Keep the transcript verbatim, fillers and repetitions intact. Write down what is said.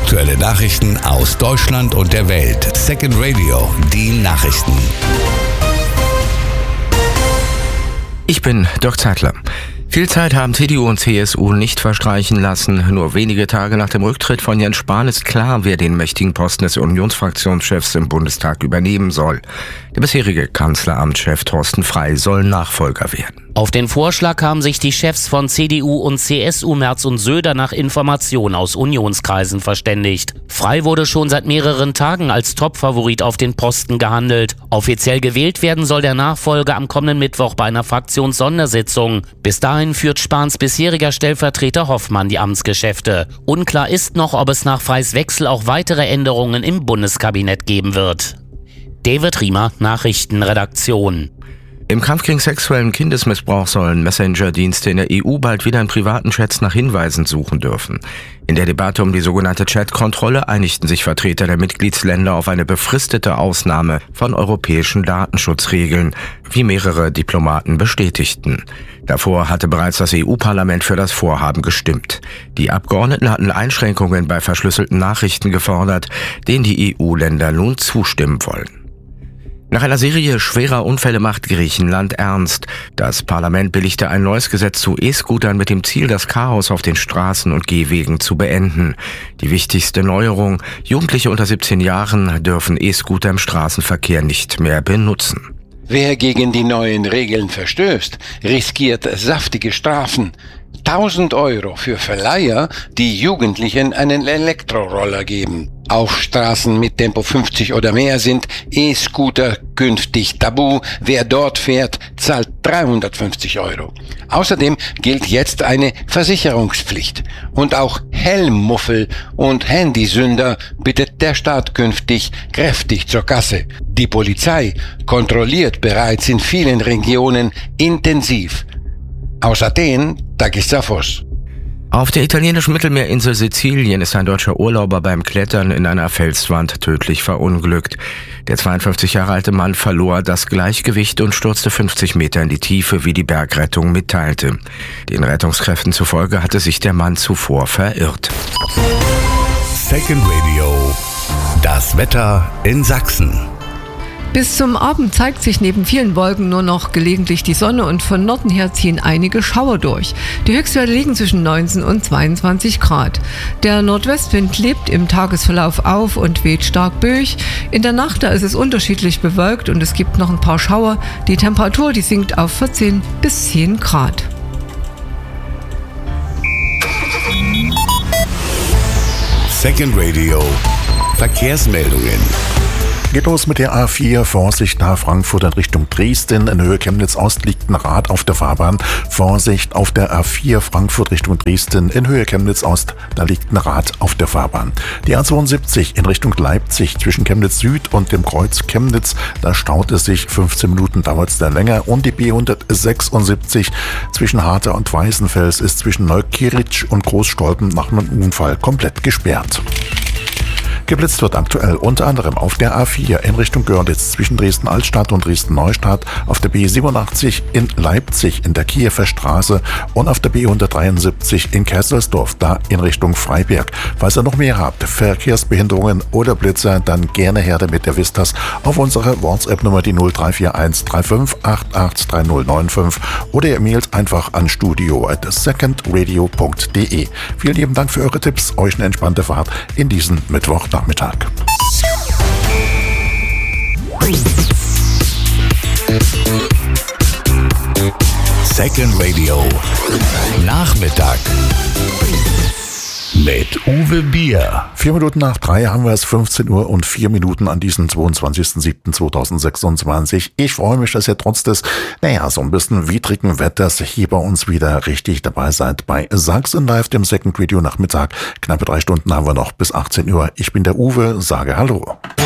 Aktuelle Nachrichten aus Deutschland und der Welt. Second Radio, die Nachrichten. Ich bin Dirk Zeitler. Viel Zeit haben C D U und C S U nicht verstreichen lassen. Nur wenige Tage nach dem Rücktritt von Jens Spahn ist klar, wer den mächtigen Posten des Unionsfraktionschefs im Bundestag übernehmen soll. Der bisherige Kanzleramtschef Thorsten Frey soll Nachfolger werden. Auf den Vorschlag haben sich die Chefs von C D U und C S U Merz und Söder nach Informationen aus Unionskreisen verständigt. Frey wurde schon seit mehreren Tagen als Topfavorit auf den Posten gehandelt. Offiziell gewählt werden soll der Nachfolger am kommenden Mittwoch bei einer Fraktionssondersitzung. Bis dahin führt Spahns bisheriger Stellvertreter Hoffmann die Amtsgeschäfte. Unklar ist noch, ob es nach Freys Wechsel auch weitere Änderungen im Bundeskabinett geben wird. David Riemer, Nachrichtenredaktion. Im Kampf gegen sexuellen Kindesmissbrauch sollen Messenger-Dienste in der E U bald wieder in privaten Chats nach Hinweisen suchen dürfen. In der Debatte um die sogenannte Chat-Kontrolle einigten sich Vertreter der Mitgliedsländer auf eine befristete Ausnahme von europäischen Datenschutzregeln, wie mehrere Diplomaten bestätigten. Davor hatte bereits das E U-Parlament für das Vorhaben gestimmt. Die Abgeordneten hatten Einschränkungen bei verschlüsselten Nachrichten gefordert, denen die E U-Länder nun zustimmen wollen. Nach einer Serie schwerer Unfälle macht Griechenland ernst. Das Parlament billigte ein neues Gesetz zu E-Scootern mit dem Ziel, das Chaos auf den Straßen und Gehwegen zu beenden. Die wichtigste Neuerung: Jugendliche unter siebzehn Jahren dürfen E-Scooter im Straßenverkehr nicht mehr benutzen. Wer gegen die neuen Regeln verstößt, riskiert saftige Strafen. tausend Euro für Verleiher, die Jugendlichen einen Elektroroller geben. Auf Straßen mit Tempo fünfzig oder mehr sind E-Scooter künftig tabu. Wer dort fährt, zahlt dreihundertfünfzig Euro. Außerdem gilt jetzt eine Versicherungspflicht. Und auch Helmmuffel und Handysünder bittet der Staat künftig kräftig zur Kasse. Die Polizei kontrolliert bereits in vielen Regionen intensiv. Aus Athen, Takis Zaphos. Auf der italienischen Mittelmeerinsel Sizilien ist ein deutscher Urlauber beim Klettern in einer Felswand tödlich verunglückt. Der zweiundfünfzig Jahre alte Mann verlor das Gleichgewicht und stürzte fünfzig Meter in die Tiefe, wie die Bergrettung mitteilte. Den Rettungskräften zufolge hatte sich der Mann zuvor verirrt. Second Radio, das Wetter in Sachsen. Bis zum Abend zeigt sich neben vielen Wolken nur noch gelegentlich die Sonne und von Norden her ziehen einige Schauer durch. Die Höchstwerte liegen zwischen neunzehn und zweiundzwanzig Grad. Der Nordwestwind lebt im Tagesverlauf auf und weht stark böig. In der Nacht da ist es unterschiedlich bewölkt und es gibt noch ein paar Schauer. Die Temperatur, die sinkt auf vierzehn bis zehn Grad. Second Radio, Verkehrsmeldungen. Geht los mit der A vier, Vorsicht nach Frankfurt in Richtung Dresden. In Höhe Chemnitz-Ost liegt ein Rad auf der Fahrbahn. Vorsicht auf der A vier, Frankfurt Richtung Dresden. In Höhe Chemnitz-Ost, da liegt ein Rad auf der Fahrbahn. Die A zweiundsiebzig in Richtung Leipzig zwischen Chemnitz-Süd und dem Kreuz Chemnitz. Da staut es sich, fünfzehn Minuten dauert es da länger. Und die B hundertsechsundsiebzig zwischen Harter und Weißenfels ist zwischen Neukieritzsch und Großstolpen nach einem Unfall komplett gesperrt. Geblitzt wird aktuell unter anderem auf der A vier in Richtung Görlitz zwischen Dresden-Altstadt und Dresden-Neustadt, auf der B siebenundachtzig in Leipzig in der Kiewer Straße und auf der B hundertdreiundsiebzig in Kesselsdorf, da in Richtung Freiberg. Falls ihr noch mehr habt, Verkehrsbehinderungen oder Blitzer, dann gerne her damit, ihr wisst das, auf unserer WhatsApp-Nummer die null drei vier eins drei fünf acht acht drei null neun fünf oder ihr mailt einfach an studio at secondradio punkt de. Vielen lieben Dank für eure Tipps, euch eine entspannte Fahrt in diesen Mittwochnachmittag. Second Radio, Nachmittag mit Uwe Bier. Vier Minuten nach drei haben wir es, fünfzehn Uhr und vier Minuten an diesem zweiundzwanzigsten siebten zweitausendsechsundzwanzig. Ich freue mich, dass ihr trotz des, naja, so ein bisschen widrigen Wetters hier bei uns wieder richtig dabei seid bei Sachsen Live, dem Second Radio Nachmittag. Knappe drei Stunden haben wir noch bis achtzehn Uhr. Ich bin der Uwe, sage Hallo.